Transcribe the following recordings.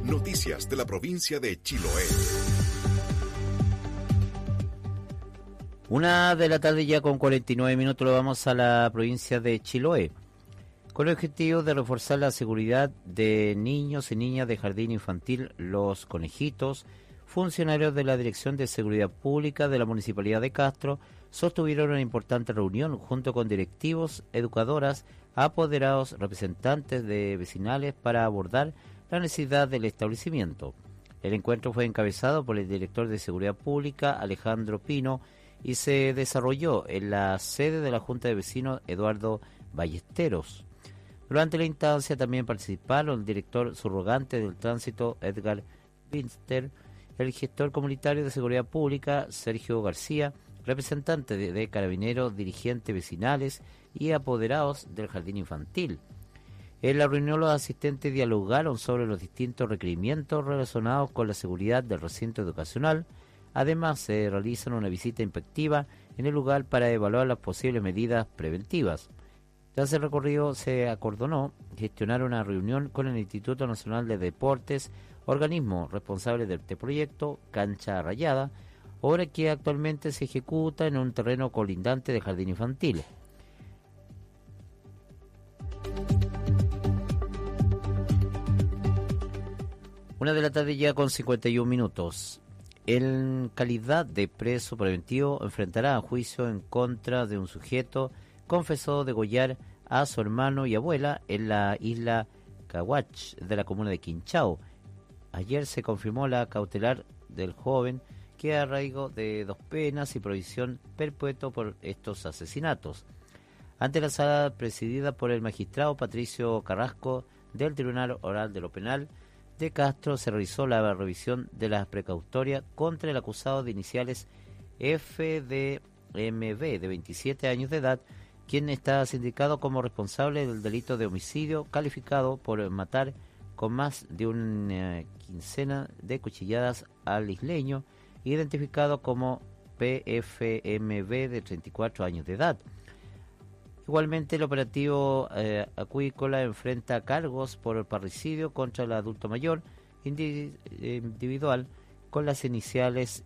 Noticias de la provincia de Chiloé. 1:00 ya con 49 minutos, lo vamos a la provincia de Chiloé. Con el objetivo de reforzar la seguridad de niños y niñas de jardín infantil Los Conejitos, funcionarios de la Dirección de Seguridad Pública de la Municipalidad de Castro sostuvieron una importante reunión junto con directivos, educadoras, apoderados, representantes de vecinales para abordar la necesidad del establecimiento. El encuentro fue encabezado por el director de Seguridad Pública, Alejandro Pino, y se desarrolló en la sede de la Junta de Vecinos, Eduardo Ballesteros. Durante la instancia también participaron el director subrogante del tránsito, Edgar Winster, el gestor comunitario de Seguridad Pública, Sergio García, representantes de Carabineros, dirigentes vecinales y apoderados del jardín infantil. En la reunión los asistentes dialogaron sobre los distintos requerimientos relacionados con la seguridad del recinto educacional. Además, se realizan una visita inspectiva en el lugar para evaluar las posibles medidas preventivas. Tras el recorrido se acordonó gestionar una reunión con el Instituto Nacional de Deportes, organismo responsable de este proyecto, Cancha Rayada, obra que actualmente se ejecuta en un terreno colindante de jardín infantil. Una de la tarde ya con 51 minutos. En calidad de preso preventivo enfrentará a juicio en contra de un sujeto confesó degollar a su hermano y abuela en la isla Cahuach de la comuna de Quinchao. Ayer se confirmó la cautelar del joven que arraigo de 2 penas y provisión perpetua por estos asesinatos. Ante la sala presidida por el magistrado Patricio Carrasco del Tribunal Oral de lo Penal de Castro, se realizó la revisión de la precautoria contra el acusado de iniciales FDMB, de 27 años de edad, quien está sindicado como responsable del delito de homicidio calificado por matar con más de una quincena de cuchilladas al isleño, identificado como PFMB, de 34 años de edad. Igualmente, el operativo acuícola enfrenta cargos por parricidio contra el adulto mayor individual con las iniciales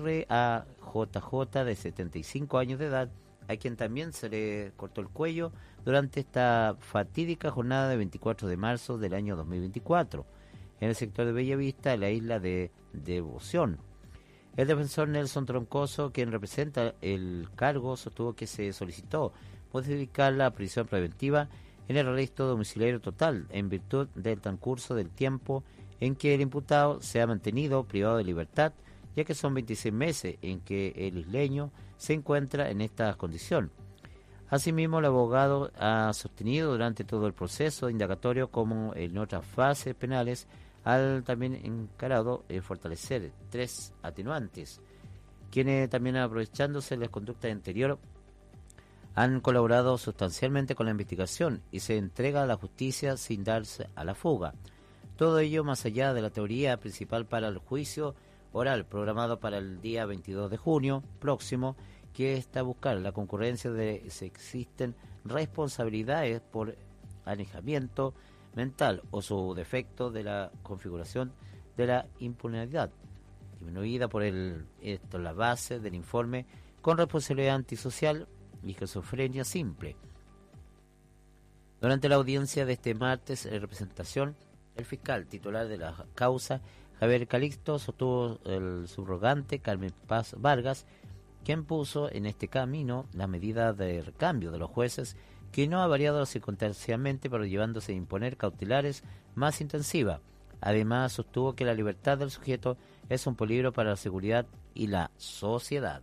RAJJ, de 75 años de edad, a quien también se le cortó el cuello durante esta fatídica jornada de 24 de marzo del año 2024, en el sector de Bellavista, en la isla de Devoción. El defensor Nelson Troncoso, quien representa el cargo, sostuvo que se solicitó modificar la prisión preventiva en el arresto domiciliario total en virtud del transcurso del tiempo en que el imputado se ha mantenido privado de libertad, ya que son 26 meses en que el isleño se encuentra en esta condición. Asimismo, el abogado ha sostenido durante todo el proceso indagatorio como en otras fases penales al también encarado fortalecer 3 atenuantes, quienes también, aprovechándose de las conductas anteriores, han colaborado sustancialmente con la investigación y se entrega a la justicia sin darse a la fuga. Todo ello más allá de la teoría principal para el juicio oral programado para el día 22 de junio próximo, que está a buscar la concurrencia de si existen responsabilidades por alejamiento mental o su defecto de la configuración de la impunidad, disminuida por la base del informe con responsabilidad antisocial y esquizofrenia simple. Durante la audiencia de este martes en representación, el fiscal titular de la causa, Javier Calixto, sostuvo el subrogante Carmen Paz Vargas, quien puso en este camino la medida de recambio de los jueces, que no ha variado circunstancialmente, pero llevándose a imponer cautelares más intensivas. Además, sostuvo que la libertad del sujeto es un peligro para la seguridad y la sociedad.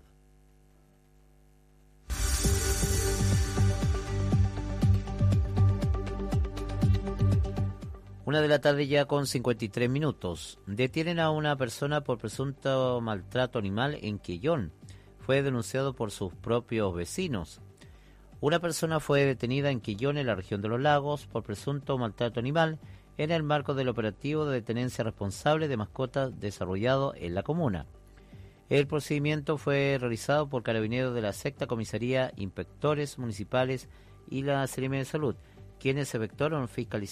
1:00 ya con 53 minutos. Detienen a una persona por presunto maltrato animal en Quellón. Fue denunciado por sus propios vecinos. Una persona fue detenida en Quellón, en la región de Los Lagos, por presunto maltrato animal en el marco del operativo de tenencia responsable de mascotas desarrollado en la comuna. El procedimiento fue realizado por carabineros de la 6ª Comisaría, inspectores municipales y la Seremía de Salud, quienes efectuaron fiscalización